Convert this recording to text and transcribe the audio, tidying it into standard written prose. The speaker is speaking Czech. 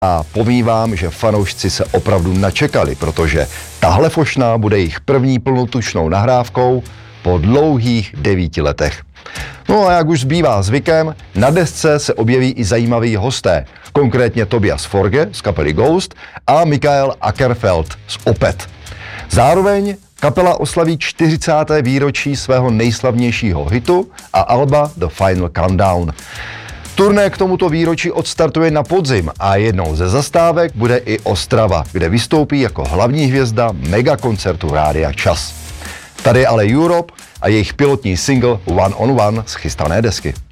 A povím vám, že fanoušci se opravdu načekali, protože tahle fošna bude jejich první plnotučnou nahrávkou po dlouhých 9 letech. No a jak už zbývá zvykem, na desce se objeví i zajímaví hosté, konkrétně Tobias Forge z kapely Ghost a Mikael Åkerfeldt z Opeth. Zároveň kapela oslaví 40. výročí svého nejslavnějšího hitu a alba The Final Countdown. Turné k tomuto výročí odstartuje na podzim a jednou ze zastávek bude i Ostrava, kde vystoupí jako hlavní hvězda megakoncertu Rádia Čas. Tady je ale Europe a jejich pilotní single One on One z chystané desky.